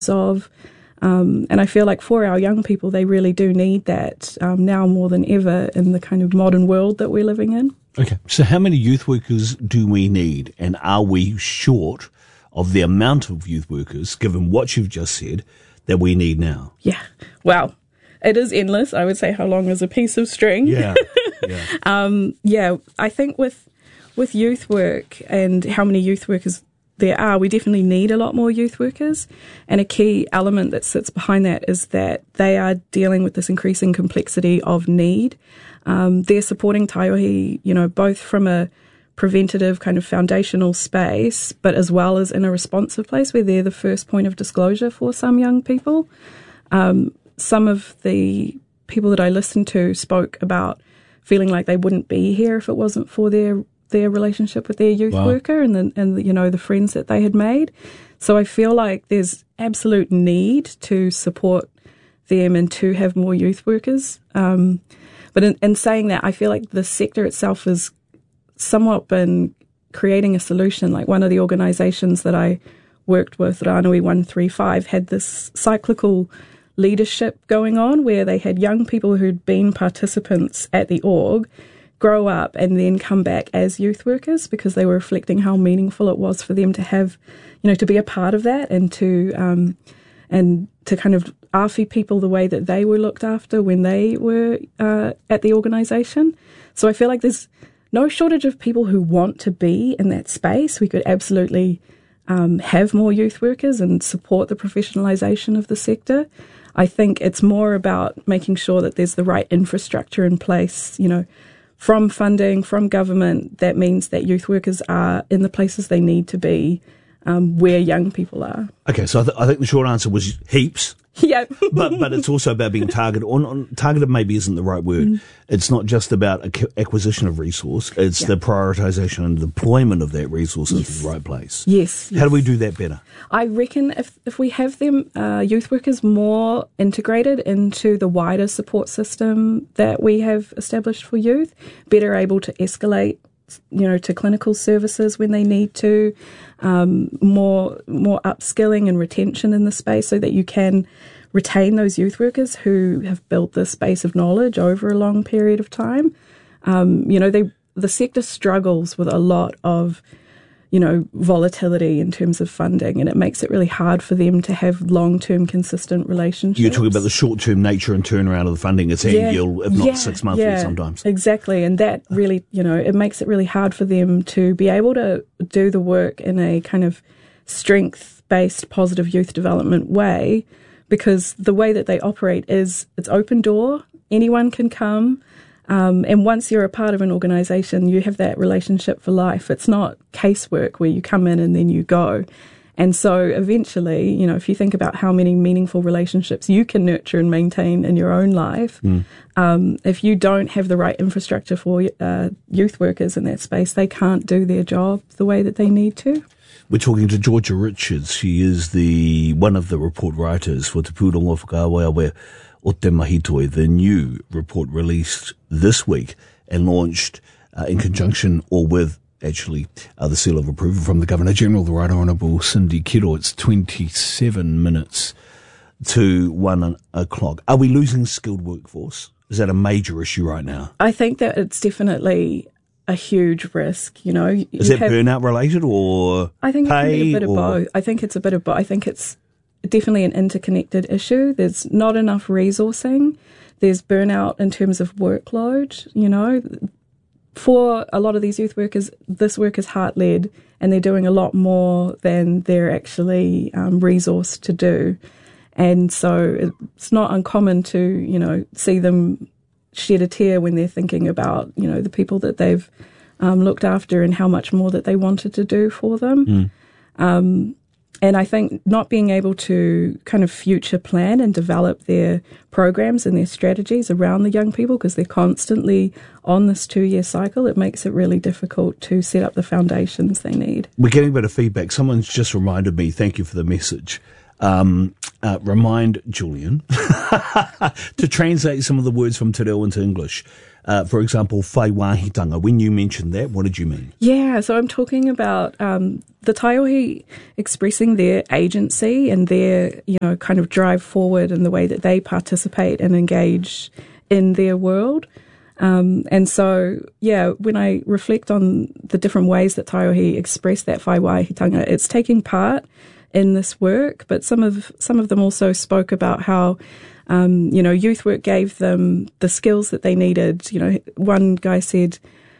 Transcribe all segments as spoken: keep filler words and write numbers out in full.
of. Um, and I feel like for our young people, they really do need that um, now more than ever in the kind of modern world that we're living in. Okay, so how many youth workers do we need, and are we short of the amount of youth workers, given what you've just said, that we need now? Yeah, wow. It is endless. I would say how long is a piece of string? Yeah, yeah. um, yeah, I think with with youth work and how many youth workers there are, we definitely need a lot more youth workers. And a key element that sits behind that is that they are dealing with this increasing complexity of need. Um, they're supporting Taiohi, you know, both from a preventative kind of foundational space, but as well as in a responsive place where they're the first point of disclosure for some young people. Um, some of the people that I listened to spoke about feeling like they wouldn't be here if it wasn't for their their relationship with their youth wow. worker and the, and the, you know, the friends that they had made. So I feel like there's absolute need to support them and to have more youth workers. Um, but in, in saying that, I feel like the sector itself has somewhat been creating a solution. Like one of the organisations that I worked with, Rānui one three five, had this cyclical leadership going on where they had young people who'd been participants at the org grow up and then come back as youth workers because they were reflecting how meaningful it was for them to have, you know, to be a part of that and to um, and to kind of awhi people the way that they were looked after when they were uh, at the organisation. So I feel like there's no shortage of people who want to be in that space. We could absolutely um, have more youth workers and support the professionalisation of the sector. I think it's more about making sure that there's the right infrastructure in place, you know, from funding, from government, that means that youth workers are in the places they need to be, um, where young people are. Okay, so I, th- I think the short answer was heaps. Yeah. but but it's also about being targeted. On, on, targeted maybe isn't the right word. Mm. It's not just about ac- acquisition of resource. It's yeah. the prioritisation and deployment of that resource yes. into the right place. Yes. How yes. do we do that better? I reckon if, if we have them, uh, youth workers more integrated into the wider support system that we have established for youth, better able to escalate, you know, to clinical services when they need to, um, more more upskilling and retention in the space so that you can retain those youth workers who have built this base of knowledge over a long period of time. Um, you know, they the sector struggles with a lot of, you know, volatility in terms of funding, and it makes it really hard for them to have long-term consistent relationships. You're talking about the short-term nature and turnaround of the funding. It's yeah, annual, if not yeah, six monthly yeah, sometimes. Exactly, and that really, you know, it makes it really hard for them to be able to do the work in a kind of strength-based positive youth development way, because the way that they operate is it's open door, anyone can come. Um, and once you're a part of an organisation, you have that relationship for life. It's not casework where you come in and then you go. And so eventually, you know, if you think about how many meaningful relationships you can nurture and maintain in your own life, mm. um, if you don't have the right infrastructure for uh, youth workers in that space, they can't do their job the way that they need to. We're talking to Georgia Richards. She is the one of the report writers for Te Pūrongo Whakaaweawe o Te Mahitoi, the new report released this week and launched uh, in conjunction or with, actually, uh, the seal of approval from the Governor-General, the Right Honourable Cindy Kiro. It's twenty-seven minutes to one o'clock. Are we losing skilled workforce? Is that a major issue right now? I think that it's definitely a huge risk, you know. You Is that have, burnout related or I think pay? it can be a bit or? of both. I think it's a bit of both. I think it's definitely an interconnected issue. There's not enough resourcing. There's burnout in terms of workload, you know. For a lot of these youth workers, this work is heart-led and they're doing a lot more than they're actually um, resourced to do. And so it's not uncommon to, you know, see them shed a tear when they're thinking about, you know, the people that they've um, looked after and how much more that they wanted to do for them. Mm. Um, and I think not being able to kind of future plan and develop their programs and their strategies around the young people, because they're constantly on this two-year cycle, it makes it really difficult to set up the foundations they need. We're getting a bit of feedback. Someone's just reminded me, thank you for the message, Um, uh, remind Julian to translate some of the words from te reo into English. Uh, for example, whaiwahitanga. When you mentioned that, what did you mean? Yeah, so I'm talking about um, the Taiohi expressing their agency and their, you know, kind of drive forward in the way that they participate and engage in their world. Um, and so, yeah, when I reflect on the different ways that Taiohi express that whaiwahitanga, it's taking part in this work, but some of some of them also spoke about how Um, you know, youth work gave them the skills that they needed. You know, one guy said,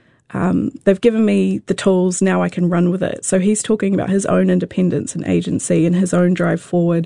um, they've given me the tools, now I can run with it. So he's talking about his own independence and agency and his own drive forward.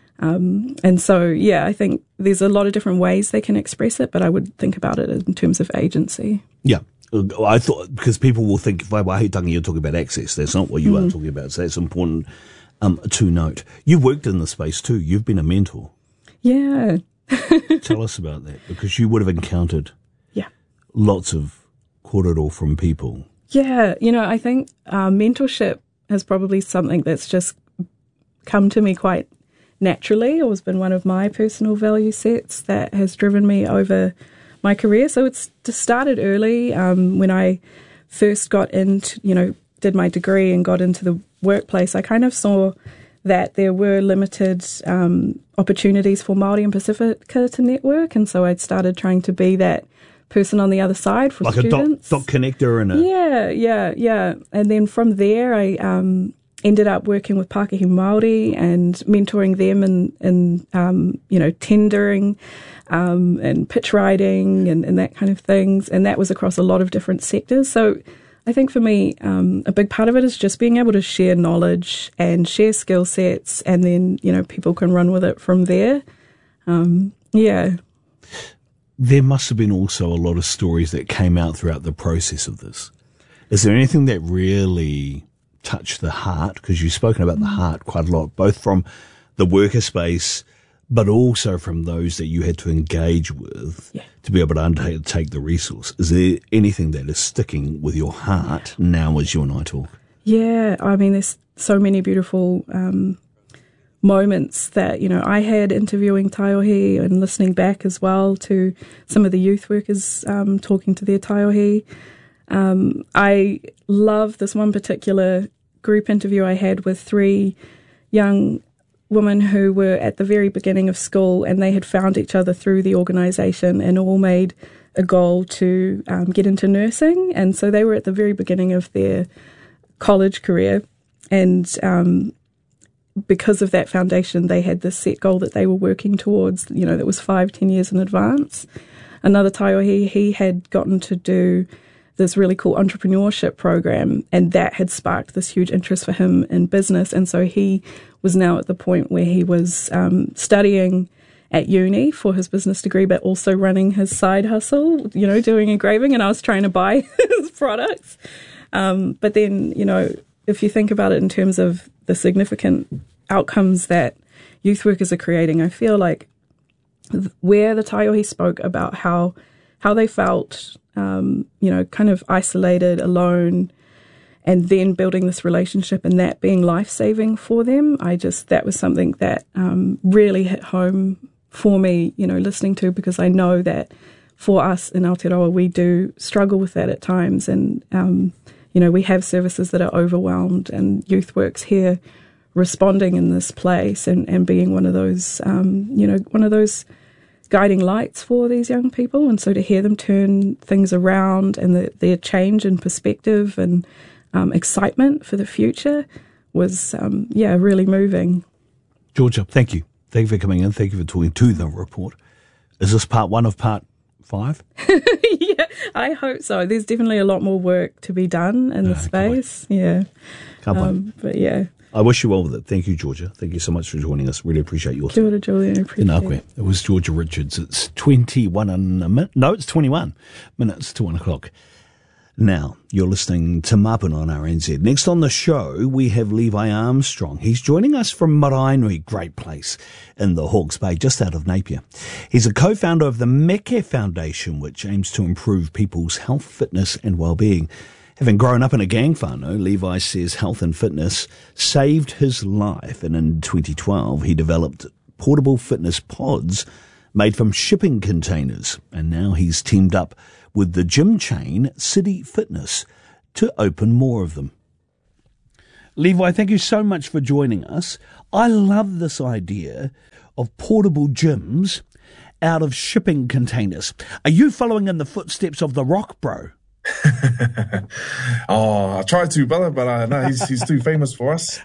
Um, and so, yeah, I think there's a lot of different ways they can express it, but I would think about it in terms of agency. Yeah. I thought, because people will think, whaiwahitanga, you're talking about access. That's not what you mm. are talking about. So that's important um, to note. You've worked in the space too. You've been a mentor. Yeah. Tell us about that, because you would have encountered yeah. lots of korero from people. Yeah, you know, I think uh, mentorship is probably something that's just come to me quite naturally, or has been one of my personal value sets that has driven me over my career. So it's just started early um, when I first got into, you know, did my degree and got into the workplace. I kind of saw that there were limited um, opportunities for Māori and Pacifica to network, and so I'd started trying to be that person on the other side for like students. Like a dot, dot connector and a... Yeah, yeah, yeah. And then from there, I um, ended up working with Pākehā Māori and mentoring them in, in um, you know, tendering um, and pitch writing and, and that kind of things, and that was across a lot of different sectors. So I think for me, um, a big part of it is just being able to share knowledge and share skill sets, and then, you know, people can run with it from there. Um, yeah. There must have been also a lot of stories that came out throughout the process of this. Is there anything that really touched the heart? Because you've spoken about the heart quite a lot, both from the worker space, but also from those that you had to engage with yeah. to be able to undertake the resource. Is there anything that is sticking with your heart now as you and I talk? Yeah, I mean, there's so many beautiful um, moments that, you know, I had interviewing Taiohi and listening back as well to some of the youth workers um, talking to their Taiohi. Um, I love this one particular group interview I had with three young women who were at the very beginning of school, and they had found each other through the organisation and all made a goal to um, get into nursing. And so they were at the very beginning of their college career, and um, because of that foundation, they had this set goal that they were working towards, you know, that was five, ten years in advance. Another Taiohi, he had gotten to do this really cool entrepreneurship program, and that had sparked this huge interest for him in business. And so he was now at the point where he was um, studying at uni for his business degree, but also running his side hustle, you know, doing engraving, and I was trying to buy his products. Um, but then, you know, if you think about it in terms of the significant outcomes that youth workers are creating, I feel like where the Taiohi spoke about how how they felt, um, you know, kind of isolated, alone, and then building this relationship and that being life-saving for them, I just, that was something that um, really hit home for me, you know, listening to, because I know that for us in Aotearoa, we do struggle with that at times, and, um, you know, we have services that are overwhelmed, and Youth Works here responding in this place and, and being one of those, um, you know, one of those guiding lights for these young people. And so to hear them turn things around and the, their change in perspective and um, excitement for the future was, um, yeah, really moving. Georgia, thank you. Thank you for coming in. Thank you for talking to the report. Is this part one of part five? Yeah, I hope so. There's definitely a lot more work to be done in the uh, space. Can't yeah. Can't um, but yeah. I wish you well with it. Thank you, Georgia. Thank you so much for joining us. Really appreciate your time. Kia ora, Julian. I appreciate it. It was Georgia Richards. It's twenty-one in a minute. No, it's twenty-one minutes to one o'clock. Now, you're listening to Mapuna on R N Z. Next on the show, we have Levi Armstrong. He's joining us from Maraenui, great place in the Hawke's Bay, just out of Napier. He's a co-founder of the Meke Foundation, which aims to improve people's health, fitness and well-being. Having grown up in a gang whānau, Levi says health and fitness saved his life, and in twenty twelve he developed portable fitness pods made from shipping containers, and now he's teamed up with the gym chain City Fitness to open more of them. Levi, thank you so much for joining us. I love this idea of portable gyms out of shipping containers. Are you following in the footsteps of The Rock, bro? Oh, I tried to, brother, but uh, no, he's he's too famous for us.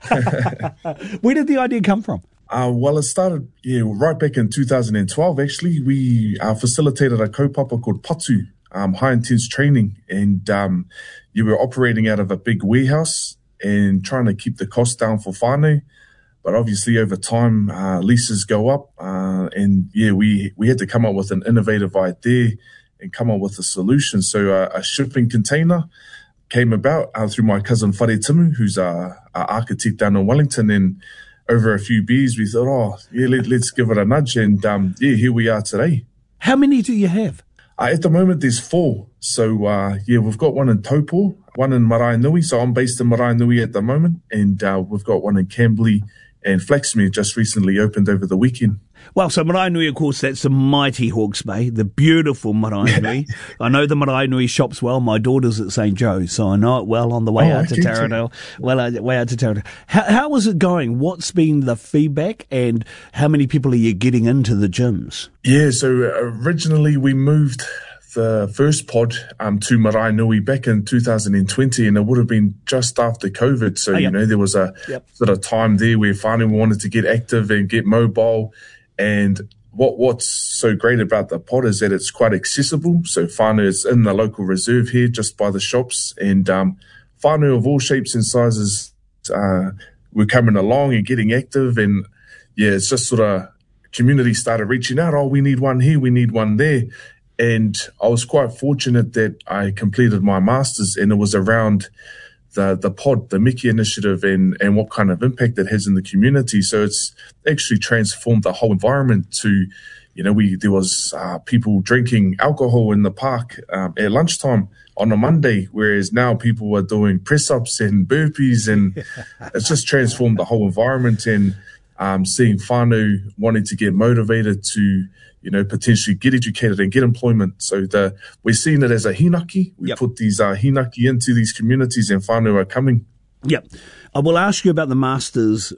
Where did the idea come from? Uh, well, it started yeah, right back in two thousand twelve, actually. We uh, facilitated a kaupapa called Patu, um, High Intense Training, and um, you were operating out of a big warehouse and trying to keep the cost down for whānau. But obviously over time, uh, leases go up, uh, and yeah, we, we had to come up with an innovative idea and come up with a solution. So uh, a shipping container came about uh, through my cousin Whare Timu, who's an architect down in Wellington. And over a few beers, we thought, oh, yeah, let, let's give it a nudge. And um, yeah, here we are today. How many do you have? Uh, at the moment, there's four. So uh, yeah, we've got one in Taupo, one in Maraenui. So I'm based in Maraenui at the moment. And uh, we've got one in Camberley, and Flaxmere just recently opened over the weekend. Well, so Maraenui, of course, that's the mighty Hawke's Bay, the beautiful Maraenui. Yeah. I know the Maraenui shops well. My daughter's at Saint Joe's, so I know it well on the way oh, out to Taradale. Well, uh, way out to Taradale. How, how is it going? What's been the feedback, and how many people are you getting into the gyms? Yeah, so originally we moved the first pod um, to Maraenui back in two thousand twenty, and it would have been just after COVID. So, oh, yep. you know, there was a yep. sort of time there where finally we wanted to get active and get mobile. And what what's so great about the pod is that it's quite accessible. So whānau is in the local reserve here just by the shops, and um, whānau of all shapes and sizes uh, were coming along and getting active. And yeah, it's just sort of community started reaching out. Oh, we need one here, we need one there. And I was quite fortunate that I completed my master's, and it was around the the pod, the Miki initiative, and, and what kind of impact it has in the community. So it's actually transformed the whole environment to, you know, we there was uh, people drinking alcohol in the park um, at lunchtime on a Monday, whereas now people are doing press-ups and burpees, and it's just transformed the whole environment. And um, seeing whānau wanting to get motivated to, you know, potentially get educated and get employment. So the we're seeing it as a hinaki. We yep. put these uh, hinaki into these communities, and whānau are coming. Yep. I will ask you about the Masters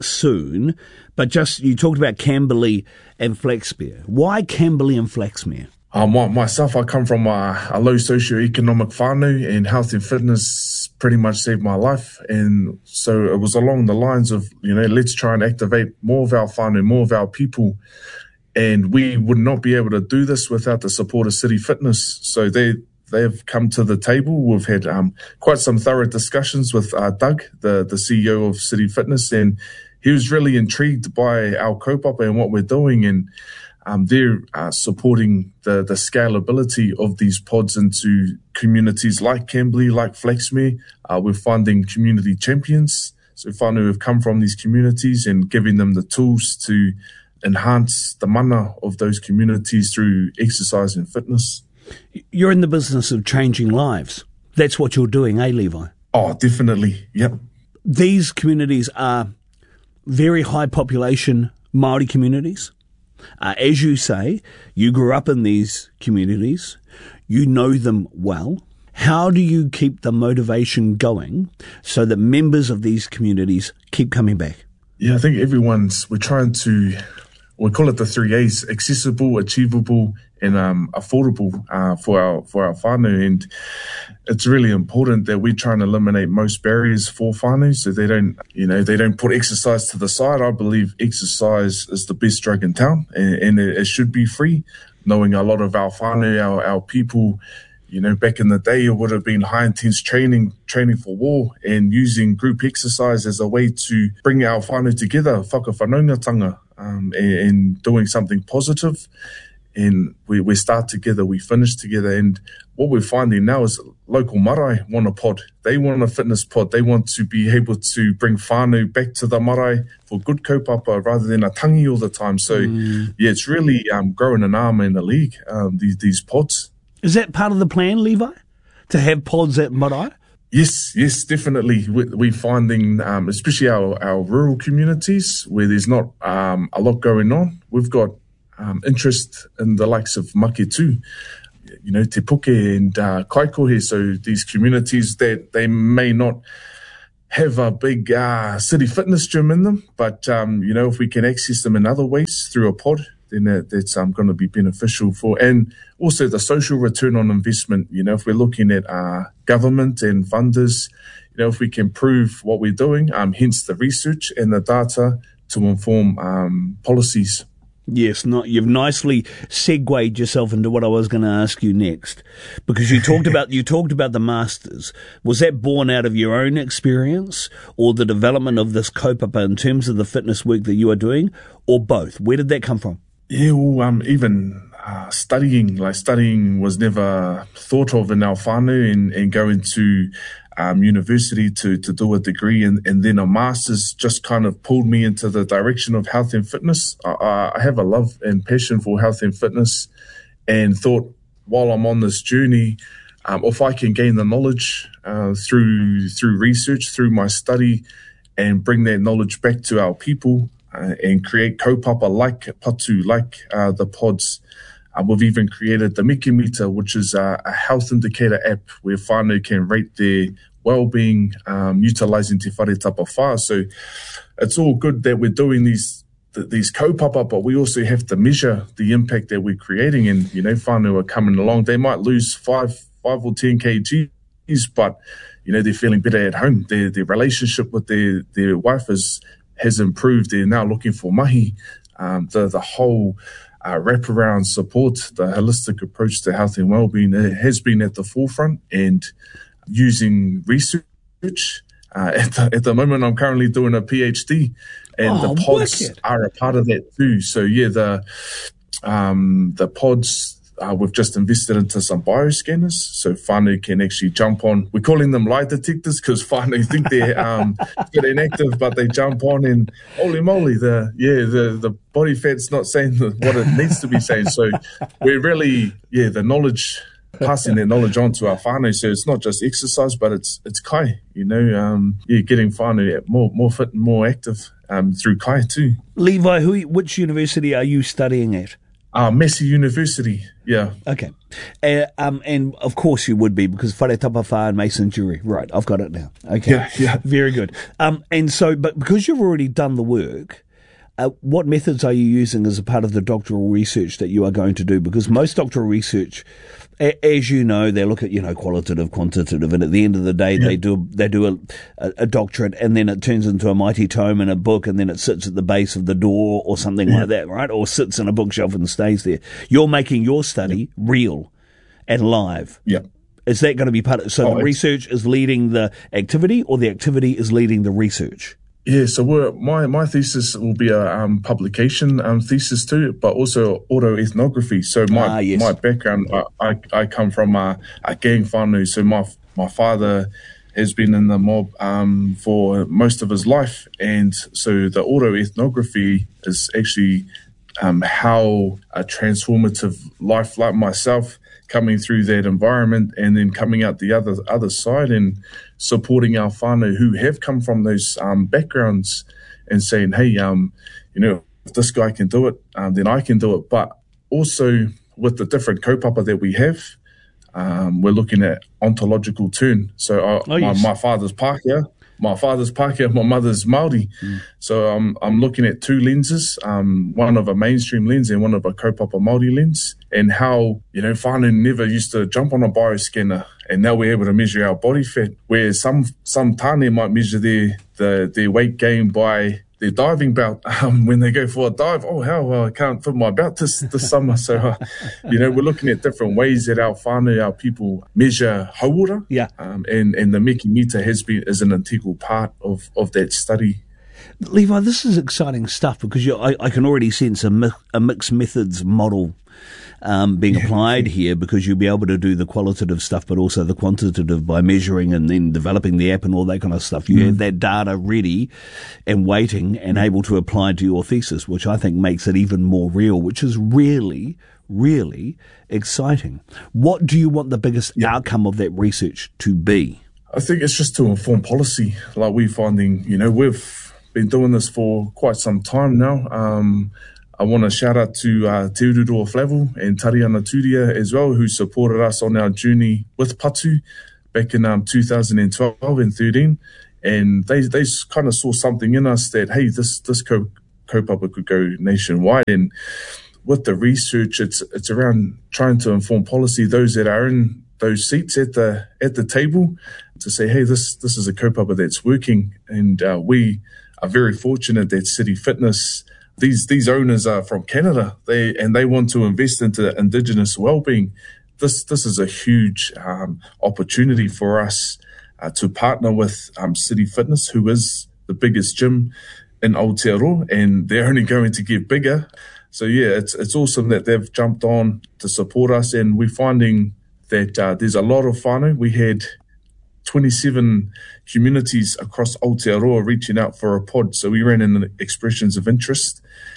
soon, but just, you talked about Camberley and Flaxmere. Why Camberley and Flaxmere? Um, myself, I come from a, a low socioeconomic whānau, and health and fitness pretty much saved my life. And so it was along the lines of, you know, let's try and activate more of our whānau, more of our people. And we would not be able to do this without the support of City Fitness. So they, they've come to the table. We've had um, quite some thorough discussions with uh, Doug, the, the C E O of City Fitness, and he was really intrigued by our kaupapa and what we're doing. And um, they're uh, supporting the, the scalability of these pods into communities like Camberley, like Flaxmere. Uh, we're finding community champions. So whānau have come from these communities and giving them the tools to enhance the mana of those communities through exercise and fitness. You're in the business of changing lives. That's what you're doing, eh, Levi? Oh, definitely. Yep. These communities are very high population Māori communities. Uh, as you say, you grew up in these communities. You know them well. How do you keep the motivation going so that members of these communities keep coming back? Yeah, I think everyone's, we're trying to, we call it the three A's: accessible, achievable, and um, affordable uh, for our for our whānau. And it's really important that we try and eliminate most barriers for whānau, so they don't, you know, they don't put exercise to the side. I believe exercise is the best drug in town, and, and it, it should be free. Knowing a lot of our whānau, our, our people, you know, back in the day, it would have been high intense training, training for war, and using group exercise as a way to bring our whānau together, whakawhanaungatanga, um, and, and doing something positive. And we, we start together, we finish together. And what we're finding now is local marae want a pod. They want a fitness pod. They want to be able to bring whānau back to the marae for good kaupapa rather than a tangi all the time. So, mm. yeah, it's really um, growing an arm in the league, um, these, these pods. Is that part of the plan, Levi, to have pods at marae? Yes, yes, definitely. We're finding, um, especially our, our rural communities where there's not um, a lot going on, we've got um, interest in the likes of Maketu, you know, Te Puke and uh, Kaikohe. So these communities that they may not have a big uh, city fitness gym in them, but, um, you know, if we can access them in other ways through a pod, then that, that's um, going to be beneficial for, and also the social return on investment. You know, if we're looking at uh, government and funders, you know, if we can prove what we're doing, um, hence the research and the data to inform um, policies. Yes, not, you've nicely segued yourself into what I was going to ask you next, because you talked about you talked about the masters. Was that born out of your own experience, or the development of this kaupapa in terms of the fitness work that you are doing, or both? Where did that come from? Yeah, well, um, even uh, studying, like studying was never thought of in our whānau, and, and going to um, university to, to do a degree and, and then a master's just kind of pulled me into the direction of health and fitness. I, I have a love and passion for health and fitness, and thought while I'm on this journey, um, if I can gain the knowledge uh, through through research, through my study, and bring that knowledge back to our people, Uh, and create kaupapa like Patu, like uh, the pods. Uh, we've even created the Mikimita, which is uh, a health indicator app where whānau can rate their well-being um, utilising te whare tapa whā. So it's all good that we're doing these th- these kaupapa, but we also have to measure the impact that we're creating. And, you know, whānau are coming along. They might lose five, five or ten kgs, but, you know, they're feeling better at home. Their, their relationship with their, their wife is has improved. They're now looking for mahi. Um, the, the whole uh, wraparound support, the holistic approach to health and well-being has been at the forefront, and using research. Uh, at, the, at the moment, I'm currently doing a PhD, and oh, the pods wicked. Are a part of that too. So yeah, the um, the pods, Uh, we've just invested into some bioscanners, so whānau can actually jump on. We're calling them lie detectors because whānau think they're um, fit and active, but they jump on and holy moly, the yeah, the, the body fat's not saying the, what it needs to be saying. So we're really, yeah, the knowledge, passing that knowledge on to our whānau. So it's not just exercise, but it's it's kai, you know, um, yeah, getting whānau more, more fit and more active um, through kai too. Levi, who, which university are you studying at? Uh, Massey University, yeah. Okay. Uh, um, and of course you would be, because Whare Tapa Whā and Mason Jury. Right, I've got it now. Okay. Yeah, yeah. Very good. Um, and so, but because you've already done the work, uh, what methods are you using as a part of the doctoral research that you are going to do? Because most doctoral research, a, as you know, they look at, you know, qualitative, quantitative, and at the end of the day, yeah. they do they do a, a, a doctorate, and then it turns into a mighty tome in a book, and then it sits at the base of the door or something yeah. like that, right? Or sits in a bookshelf and stays there. You're making your study yeah. real and live. Yeah. Is that going to be part of, so oh, the research is leading the activity, or the activity is leading the research? Yeah, so we're, my my thesis will be a um, publication um, thesis too, but also autoethnography. So my ah, yes. my background, I, I, I come from a, a gang whānau. So my my father has been in the mob um, for most of his life, and so the autoethnography is actually um, how a transformative life like myself, coming through that environment and then coming out the other other side and supporting our whānau who have come from those um, backgrounds, and saying, hey, um, you know, if this guy can do it, um, then I can do it. But also with the different kaupapa that we have, um, we're looking at ontological turn. So I, oh, yes. my, my father's Pākehā, my father's Pākehā, my mother's Māori. Mm. So I'm I'm looking at two lenses, um, one of a mainstream lens and one of a kaupapa Māori lens, and how, you know, whānau never used to jump on a bioscanner, and now we're able to measure our body fat, where some some tāne might measure their the, their weight gain by their diving belt um, when they go for a dive. Oh, how well, I can't fit my belt this, this summer. So, uh, you know, we're looking at different ways that our whānau, our people, measure hauora. Yeah. Um, and, and the Mikimita has been, is an integral part of, of that study. Levi, this is exciting stuff, because you, I, I can already sense a, mi- a mixed methods model Um, being yeah. applied here, because you'll be able to do the qualitative stuff, but also the quantitative by measuring and then developing the app and all that kind of stuff. You mm. have that data ready and waiting and able to apply to your thesis, which I think makes it even more real, which is really, really exciting. What do you want the biggest yeah. outcome of that research to be? I think it's just to inform policy. Like we're finding, you know, we've been doing this for quite some time now. Um, I want to shout out to uh, Te Ururoa Flavel and Tariana Turia as well, who supported us on our journey with Patu back in um, two thousand twelve and thirteen. And they they kind of saw something in us that, hey, this this co- kaupapa could go nationwide. And with the research, it's it's around trying to inform policy, those that are in those seats at the at the table, to say, hey, this this is a kaupapa that's working. And uh, we are very fortunate that City Fitness, these these owners are from Canada, they and they want to invest into Indigenous wellbeing. This this is a huge um, opportunity for us uh, to partner with um, City Fitness, who is the biggest gym in Aotearoa, and they're only going to get bigger. So yeah, it's it's awesome that they've jumped on to support us, and we're finding that uh, there's a lot of whānau. We had twenty-seven communities across Aotearoa reaching out for a pod, so we ran in expressions of interest,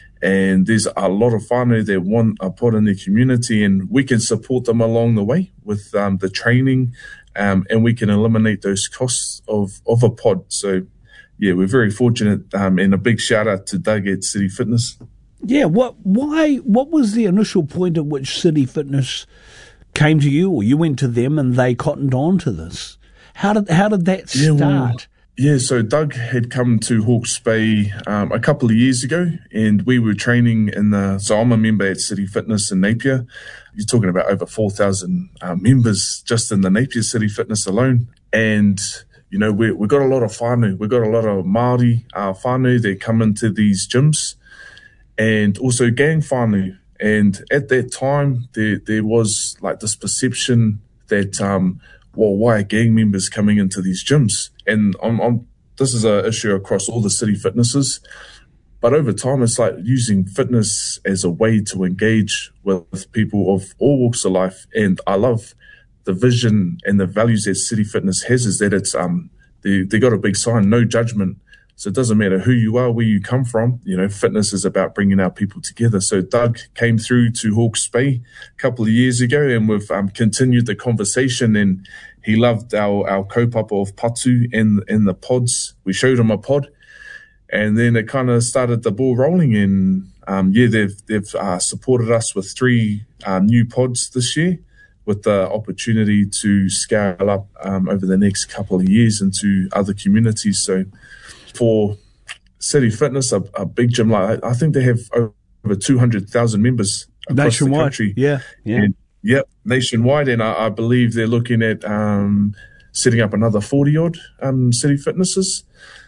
and there's a lot of whānau that want a pod in their community, and we can support them along the way with um, the training, um, and we can eliminate those costs of, of a pod. So yeah, we're very fortunate, um, and a big shout out to Doug at City Fitness. Yeah, what why what was the initial point at which City Fitness came to you, or you went to them and they cottoned on to this? How did how did that start? Yeah, well, yeah, so Doug had come to Hawke's Bay um, a couple of years ago, and we were training in the, so I'm a member at City Fitness in Napier. You're talking about over four thousand uh, members just in the Napier City Fitness alone. And, you know, we, we've got a lot of whānau. We've got a lot of Māori uh, whānau that come into these gyms, and also gang whānau. And at that time, there there was like this perception that, um, well, why are gang members coming into these gyms? And I'm, I'm, this is an issue across all the City Fitnesses. But over time, it's like using fitness as a way to engage with people of all walks of life. And I love the vision and the values that City Fitness has, is that it's um they they got a big sign, no judgment. So it doesn't matter who you are, where you come from. You know, fitness is about bringing our people together. So Doug came through to Hawke's Bay a couple of years ago, and we've um, continued the conversation. And he loved our our kaupapa of Patu and and the pods. We showed him a pod, and then it kind of started the ball rolling. And um, yeah, they've they've uh, supported us with three uh, new pods this year, with the opportunity to scale up um, over the next couple of years into other communities. So for City Fitness, a, a big gym, like I think they have over two hundred thousand members across nationwide. The country. Yeah, yeah. And, yep, nationwide. And I, I believe they're looking at um, setting up another forty-odd um, City Fitnesses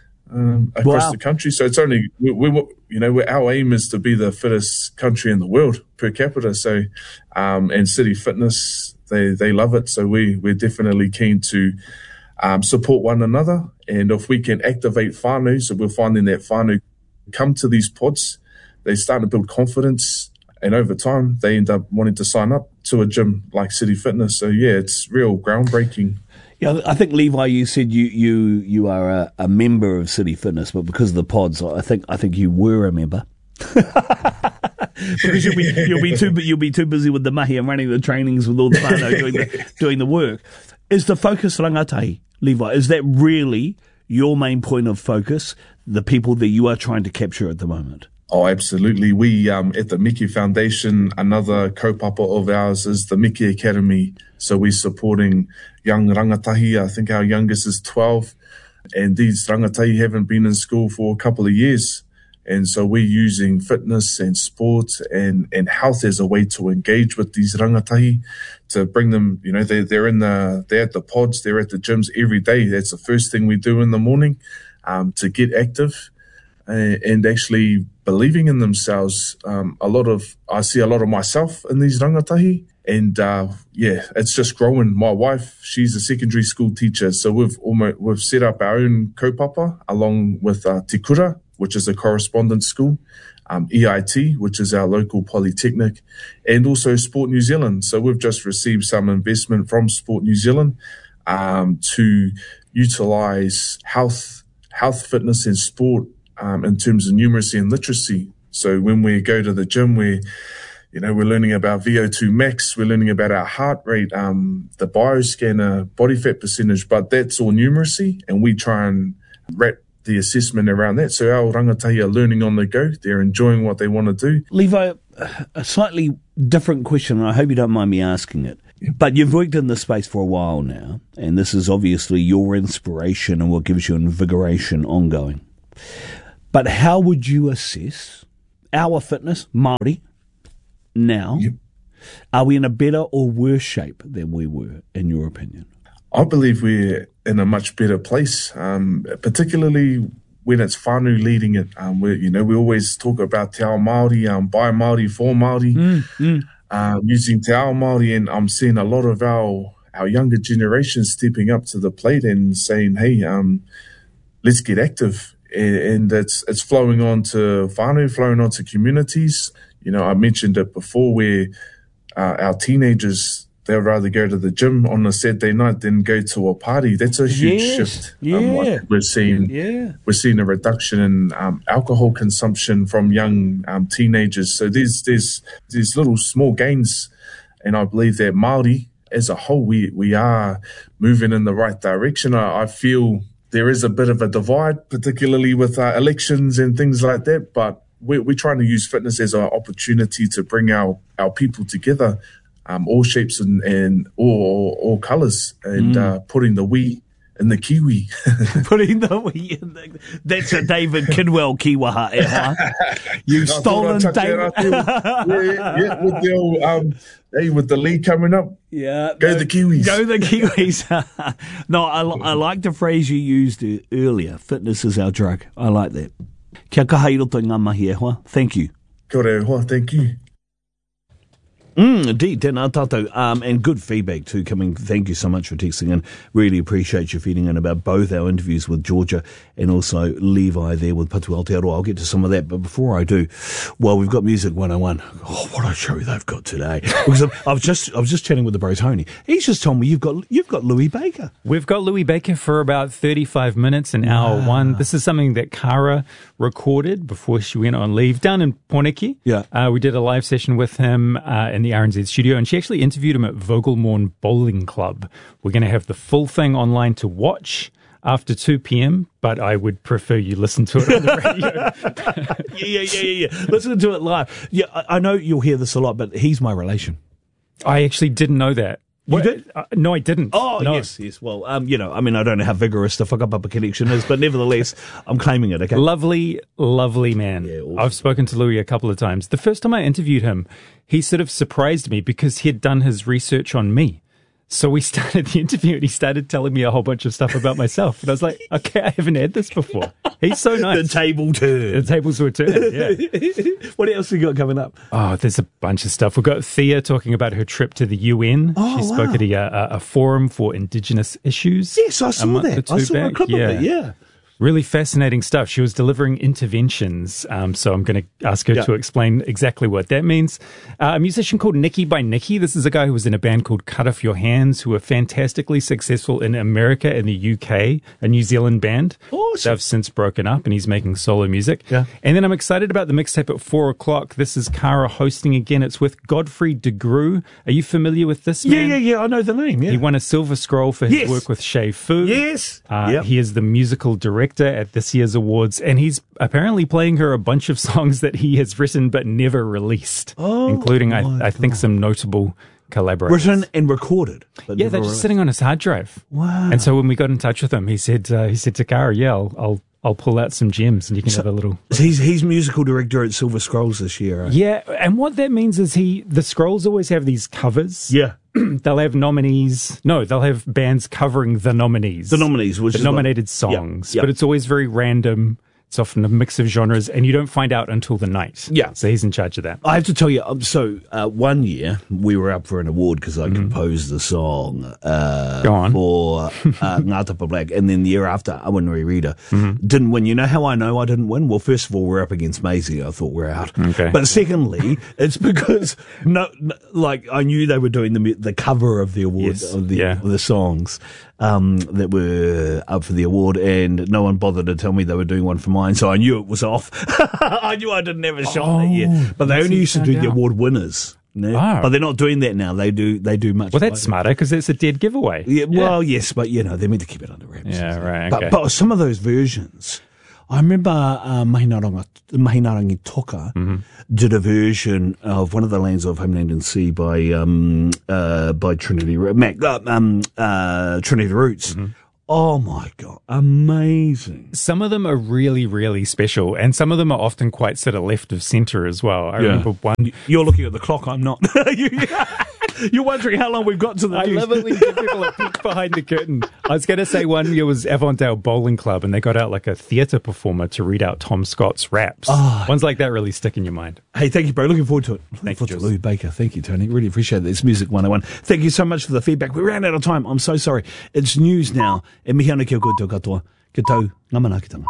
um, across wow. the country. So it's only, we, we, you know, our aim is to be the fittest country in the world per capita. So, um, and City Fitness, they, they love it. So we, we're definitely keen to Um, support one another, and if we can activate whānau, so we're finding that whānau come to these pods, they start to build confidence, and over time they end up wanting to sign up to a gym like City Fitness. So yeah, it's real groundbreaking. Yeah, I think Levi, you said you you you are a, a member of City Fitness, but because of the pods, I think I think you were a member. Because you'll be you'll be too you'll be too busy with the mahi and running the trainings with all the whānau doing the doing the work. Is the focus rangatahi, Levi? Is that really your main point of focus? The people that you are trying to capture at the moment? Oh, absolutely. We um, at the Miki Foundation, another kaupapa of ours is the Miki Academy. So we're supporting young rangatahi. I think our youngest is twelve, and these rangatahi haven't been in school for a couple of years. And so we're using fitness and sport and, and health as a way to engage with these rangatahi, to bring them, you know, they're, they're in the, they're at the pods, they're at the gyms every day. That's the first thing we do in the morning, um, to get active uh, and actually believing in themselves. Um, a lot of, I see a lot of myself in these rangatahi, and, uh, yeah, it's just growing. My wife, she's a secondary school teacher. So we've almost, we've set up our own kaupapa along with, uh, Te Kura, which is a correspondence school, um, E I T, which is our local polytechnic, and also Sport New Zealand. So we've just received some investment from Sport New Zealand um, to utilise health, health, fitness and sport um, in terms of numeracy and literacy. So when we go to the gym, we're, You know, we're learning about V O two max, we're learning about our heart rate, um, the bioscanner, body fat percentage, but that's all numeracy, and we try and wrap the assessment around that. So our rangatahi are learning on the go. They're enjoying what they want to do. Levi, a slightly different question, and I hope you don't mind me asking it. Yeah. But you've worked in this space for a while now, and this is obviously your inspiration and what gives you invigoration ongoing. But how would you assess our fitness, Māori, now? Yep. Are we in a better or worse shape than we were, in your opinion? I believe we're in a much better place, um, particularly when it's whānau leading it. Um, we, you know, we always talk about te ao Māori, um, by Māori, for Māori, mm, mm. Um, using te ao Māori, and I'm seeing a lot of our our younger generation stepping up to the plate and saying, hey, um, let's get active. And, and it's it's flowing on to whānau, flowing on to communities. You know, I mentioned it before where uh, our teenagers, they'd rather go to the gym on a Saturday night than go to a party. That's a huge yes, shift. Yeah. Um, what we're seeing, yeah. we're seeing a reduction in um, alcohol consumption from young um, teenagers. So there's there's there's little small gains, and I believe that Māori as a whole, we we are moving in the right direction. I, I feel there is a bit of a divide, particularly with uh, elections and things like that, but we're, we're trying to use fitness as an opportunity to bring our, our people together. Um, all shapes and, and all, all colours, and mm. uh, putting the we in the Kiwi. Putting the we in the... That's a David Kidwell kiwaha, eh, huh? You've stolen David... yeah, yeah, yeah, with the old, um, hey, with the league coming up. Yeah. Go the, the Kiwis. Go the Kiwis. No, I, I like the phrase you used earlier. Fitness is our drug. I like that. Kia kaha i roto ngā mahi e hoa. Thank you. Kia ora e hoa. Thank you. Mm, indeed, tēnā tātou, um, and good feedback too coming. Thank you so much for texting in. Really appreciate you feeding in about both our interviews with Georgia and also Levi there with Patu Aotearoa. I'll get to some of that, but before I do, well, we've got Music one oh one. Oh, what a show they've got today! Because I was just I was just chatting with the bro Tony. He's just told me you've got you've got Louis Baker. We've got Louis Baker for about thirty-five minutes, an hour wow. one. This is something that Kara recorded before she went on leave down in Poneke. Yeah, uh, we did a live session with him uh, in the R N Z studio, and she actually interviewed him at Vogelmorn Bowling Club. We're going to have the full thing online to watch after two p.m, but I would prefer you listen to it on the radio. yeah, yeah, yeah, yeah, yeah. Listen to it live. Yeah, I, I know you'll hear this a lot, but he's my relation. I actually didn't know that. You what? did? Uh, no, I didn't. Oh, no. yes, yes. Well, um, you know, I mean, I don't know how vigorous the whakapapa connection is, but nevertheless, I'm claiming it, okay? Lovely, lovely man. Yeah, awesome. I've spoken to Louis a couple of times. The first time I interviewed him, he sort of surprised me because he had done his research on me. So we started the interview and he started telling me a whole bunch of stuff about myself. And I was like, okay, I haven't had this before. He's so nice. The table turned. The tables were turned, yeah. What else have you got coming up? Oh, there's a bunch of stuff. We've got Thea talking about her trip to the U N. Oh, she spoke wow. at a, a, a forum for Indigenous issues. Yes, I saw that. I saw back. a clip yeah. of it, yeah. Really fascinating stuff. She was delivering interventions, um, so I'm going to ask her yeah. to explain exactly what that means. Uh, a musician called Nicky by Nicky. This is a guy who was in a band called Cut Off Your Hands, who were fantastically successful in America and the U K, a New Zealand band. Awesome. They've since broken up, and he's making solo music. Yeah. And then I'm excited about the mixtape at four o'clock. This is Kara hosting again. It's with Godfrey de Grue. Are you familiar with this man? Yeah, yeah, yeah. I know the name, yeah. He won a Silver Scroll for his yes. work with Shay Fu. Yes. Uh, yep. He is the musical director at this year's awards, and he's apparently playing her a bunch of songs that he has written but never released, oh, including, I, I think, some notable collaborations. Written and recorded. But yeah, they're just sitting on his hard drive. Wow. And so when we got in touch with him, he said, uh, he said to Kara, yeah, I'll, I'll I'll pull out some gems and you can so, have a little... He's, he's musical director at Silver Scrolls this year, right? Yeah, and what that means is he... The Scrolls always have these covers. Yeah. They'll have nominees. No, they'll have bands covering the nominees. The nominees, which the is... nominated like, songs. Yeah, yeah. But it's always very random. It's often a mix of genres, and you don't find out until the night. Yeah. So he's in charge of that. I have to tell you, um, so uh, one year we were up for an award because I mm-hmm. composed the song uh, Go on. for uh, Ngā Tapa Black, and then the year after, Awanui Reader mm-hmm. didn't win. You know how I know I didn't win? Well, first of all, we're up against Maisie. I thought we're out. Okay. But secondly, it's because, no, no, like, I knew they were doing the the cover of the award, yes. of, the, yeah. of the songs. um, that were up for the award, and no one bothered to tell me they were doing one for mine, so I knew it was off. I knew I didn't have a shot Oh, that year. But they only used to do out. the award winners. No, Oh. but they're not doing that now. They do. They do much. Well, that's better. smarter because it's a dead giveaway. Yeah, well, yes, but you know they're meant to keep it under wraps. Yeah, right. But, Okay. but some of those versions, I remember uh, Mahinarangi, Mahinarangi Toka Mm-hmm. did a version of One of the Lands of Homeland and Sea by um, uh, by Trinity Mac, uh, um, uh, Trinity Roots. Mm-hmm. Oh my God, amazing. Some of them are really, really special, and some of them are often quite sort of left of centre as well. I Yeah. remember one. You're looking at the clock, I'm not. You're wondering how long we've got to the I news. love it when you give people a peek behind the curtain. I was going to say one year was Avondale Bowling Club, and they got out like a theatre performer to read out Tom Scott's raps. Oh. Ones like that really stick in your mind. Hey, thank you, bro. Looking forward to it. Looking Thank forward you, to Jules. Louis Baker. Thank you, Tony. Really appreciate it. It's Music one oh one. Thank you so much for the feedback. We ran out of time. I'm so sorry. It's news now. E mihi ana kia koutou katoa. Ki tau, ngā manaakitanga.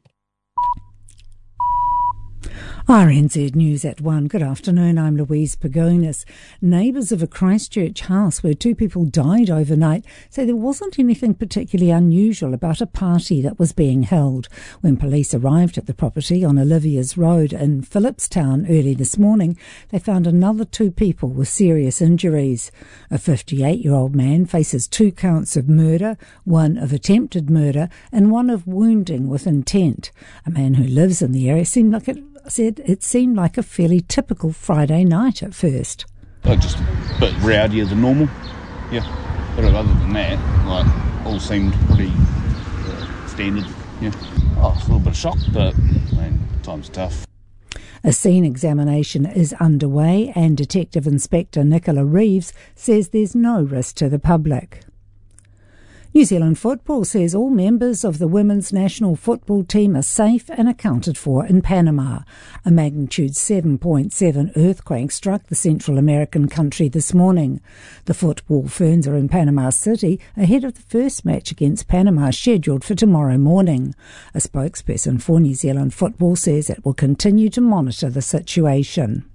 R N Z News at one. Good afternoon, I'm Louise Pagonis. Neighbours of a Christchurch house where two people died overnight say there wasn't anything particularly unusual about a party that was being held. When police arrived at the property on Olivia's Road in Phillipstown early this morning, they found another two people with serious injuries. A fifty-eight-year-old man faces two counts of murder, one of attempted murder and one of wounding with intent. A man who lives in the area seemed like it said it seemed like a fairly typical Friday night at first. Oh, just a bit rowdier than normal, yeah. But other than that, like, all seemed pretty uh, standard, yeah. Oh, it's a little bit of shock, but, man, time's tough. A scene examination is underway and Detective Inspector Nicola Reeves says there's no risk to the public. New Zealand Football says all members of the women's national football team are safe and accounted for in Panama. A magnitude seven point seven earthquake struck the Central American country this morning. The football ferns are in Panama City ahead of the first match against Panama scheduled for tomorrow morning. A spokesperson for New Zealand Football says it will continue to monitor the situation.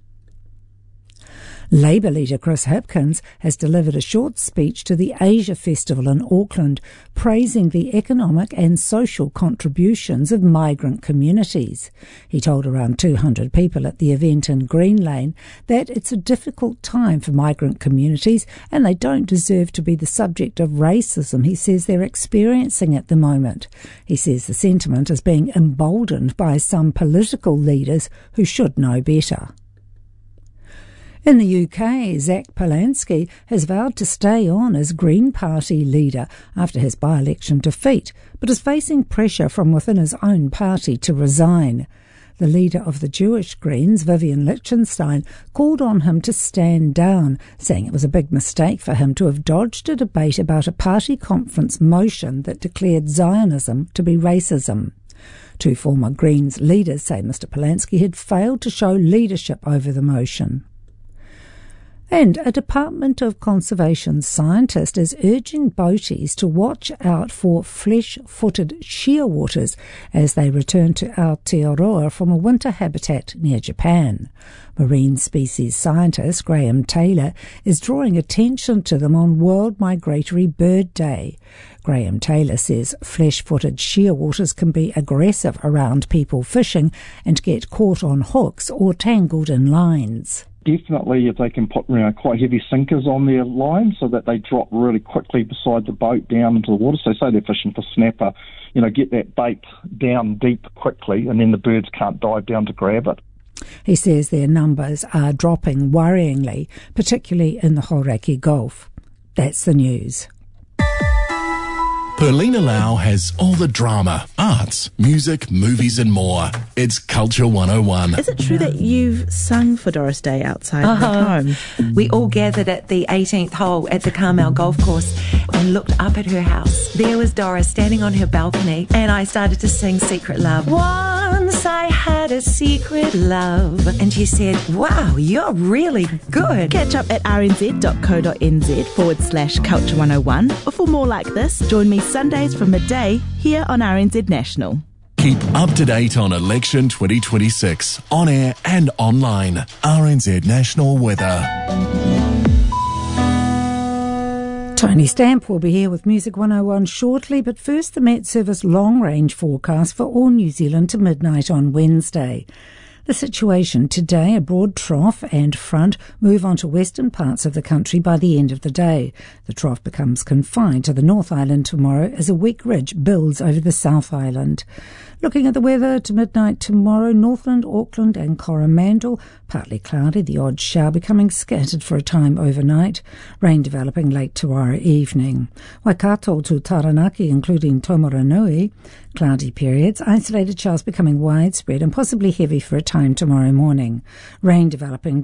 Labour leader Chris Hipkins has delivered a short speech to the Asia Festival in Auckland, praising the economic and social contributions of migrant communities. He told around two hundred people at the event in Green Lane that it's a difficult time for migrant communities and they don't deserve to be the subject of racism he says they're experiencing at the moment. He says the sentiment is being emboldened by some political leaders who should know better. In the U K, Zach Polanski has vowed to stay on as Green Party leader after his by-election defeat, but is facing pressure from within his own party to resign. The leader of the Jewish Greens, Vivian Lichtenstein, called on him to stand down, saying it was a big mistake for him to have dodged a debate about a party conference motion that declared Zionism to be racism. Two former Greens leaders say Mister Polanski had failed to show leadership over the motion. And a Department of Conservation scientist is urging boaties to watch out for flesh-footed shearwaters as they return to Aotearoa from a winter habitat near Japan. Marine species scientist Graham Taylor is drawing attention to them on World Migratory Bird Day. Graham Taylor says flesh-footed shearwaters can be aggressive around people fishing and get caught on hooks or tangled in lines. Definitely, if they can put you know, quite heavy sinkers on their line so that they drop really quickly beside the boat down into the water. So say they're fishing for snapper, you know, get that bait down deep quickly and then the birds can't dive down to grab it. He says their numbers are dropping worryingly, particularly in the Hauraki Gulf. That's the news. Perlina Lau has all the drama, arts, music, movies and more. It's Culture one oh one. Is it true that you've sung for Doris Day outside uh-huh. her home? We all gathered at the eighteenth hole at the Carmel Golf Course and looked up at her house. There was Doris standing on her balcony and I started to sing Secret Love. Once I had a secret love. And she said, wow, you're really good. Catch up at rnz.co.nz forward slash culture 101. Or for more like this, join me Sundays from midday here on R N Z National. Keep up to date on election twenty twenty-six, on air and online. R N Z National Weather. Tony Stamp will be here with Music one oh one shortly, but first the Met Service long-range forecast for all New Zealand to midnight on Wednesday. The situation today, a broad trough and front move on to western parts of the country by the end of the day. The trough becomes confined to the North Island tomorrow as a weak ridge builds over the South Island. Looking at the weather to midnight tomorrow, Northland, Auckland and Coromandel, partly cloudy, the odd shower becoming scattered for a time overnight, rain developing late tomorrow evening. Waikato to Taranaki, including Taumarunui, cloudy periods, isolated showers becoming widespread and possibly heavy for a time tomorrow morning. Rain developing